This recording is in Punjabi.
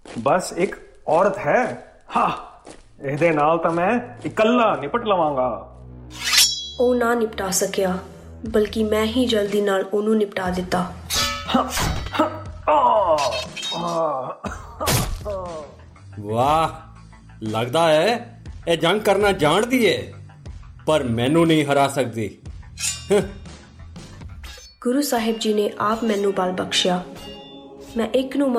बस एक औरत है। हाँ, ਇਹਦੇ ਨਾਲ ਤਾਂ ਮੈਂ ਇਕੱਲਾ ਨਿਪਟ ਲਵਾਂਗਾ। ਉਹ ਨਾ ਨਿਪਟਾ ਸਕਿਆ, ਬਲਕਿ ਮੈਂ ਹੀ ਜਲਦੀ ਨਾਲ ਉਹਨੂੰ ਨਿਪਟਾ ਦਿੱਤਾ। ਵਾਹ, ਲੱਗਦਾ ਹੈ ਇਹ ਜੰਗ ਕਰਨਾ ਜਾਣਦੀ ਏ, ਪਰ ਮੈਨੂੰ ਨਹੀਂ ਹਰਾ ਸਕਦੀ। ਗੁਰੂ ਸਾਹਿਬ ਜੀ ਨੇ ਆਪ ਮੈਨੂੰ ਬਲ ਬਖਸ਼ਿਆ। ਮੈਂ ਇੱਕ ਨੂੰ